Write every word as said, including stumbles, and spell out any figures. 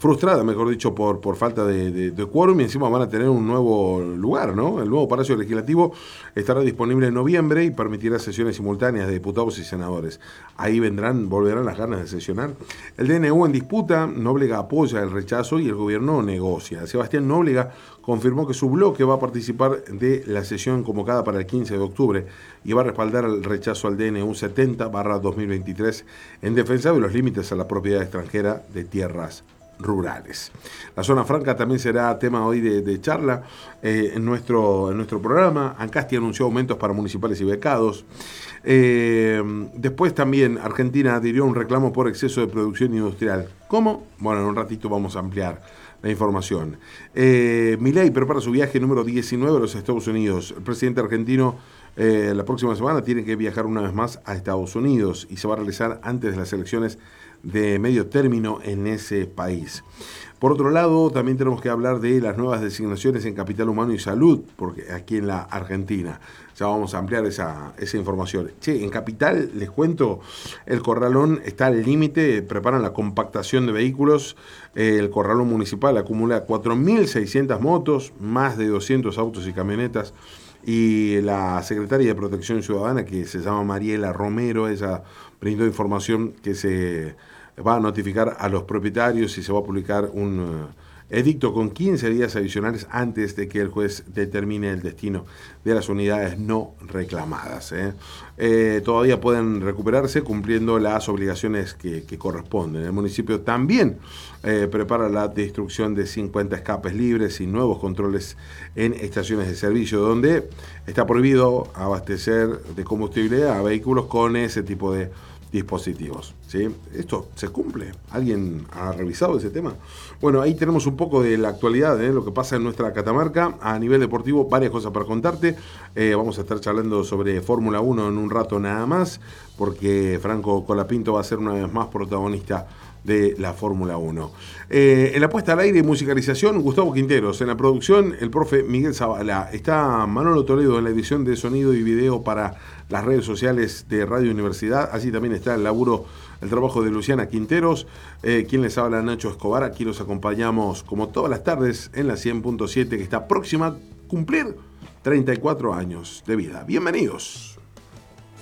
frustrada, mejor dicho, por, por falta de, de, de quórum, y encima van a tener un nuevo lugar, ¿no? El nuevo Palacio Legislativo estará disponible en noviembre y permitirá sesiones simultáneas de diputados y senadores. Ahí vendrán, volverán las ganas de sesionar. El D N U en disputa, Nóblega apoya el rechazo y el gobierno negocia. Sebastián Nóblega confirmó que su bloque va a participar de la sesión convocada para el quince de octubre y va a respaldar el rechazo al D N U setenta barra dos mil veintitrés en defensa de los límites a la propiedad extranjera de tierras rurales. La zona franca también será tema hoy de, de charla eh, en, nuestro, en nuestro programa. Ancasti anunció aumentos para municipales y becados. Eh, después también Argentina adhirió a un reclamo por exceso de producción industrial. ¿Cómo? Bueno, en un ratito vamos a ampliar la información. Eh, Milei prepara su viaje número diecinueve a los Estados Unidos. El presidente argentino eh, la próxima semana tiene que viajar una vez más a Estados Unidos y se va a realizar antes de las elecciones de medio término en ese país. Por otro lado, también tenemos que hablar de las nuevas designaciones en Capital Humano y Salud, porque aquí en la Argentina. Ya vamos a ampliar esa, esa información. Che, en Capital, les cuento, el Corralón está al límite, preparan la compactación de vehículos. Eh, el Corralón Municipal acumula cuatro mil seiscientas motos, más de doscientos autos y camionetas. Y la secretaria de Protección Ciudadana, que se llama Mariela Romero, ella brindó información que se va a notificar a los propietarios y se va a publicar un uh, edicto con quince días adicionales antes de que el juez determine el destino de las unidades no reclamadas. ¿eh? Eh, todavía pueden recuperarse cumpliendo las obligaciones que, que corresponden. El municipio también eh, prepara la destrucción de cincuenta escapes libres y nuevos controles en estaciones de servicio, donde está prohibido abastecer de combustible a vehículos con ese tipo de dispositivos. ¿Sí? ¿Esto se cumple? ¿Alguien ha revisado ese tema? Bueno, ahí tenemos un poco de la actualidad, ¿eh? Lo que pasa en nuestra Catamarca. A nivel deportivo, varias cosas para contarte. Eh, vamos a estar charlando sobre Fórmula uno en un rato nada más, porque Franco Colapinto va a ser una vez más protagonista de la Fórmula uno. Eh, en la puesta al aire y musicalización, Gustavo Quinteros. En la producción, el profe Miguel Zavala. Está Manolo Toledo en la edición de sonido y video para las redes sociales de Radio Universidad. Así también está el laburo, el trabajo de Luciana Quinteros. Eh, quien les habla, Nacho Escobar. Aquí los acompañamos como todas las tardes en la cien punto siete, que está próxima a cumplir treinta y cuatro años de vida. Bienvenidos.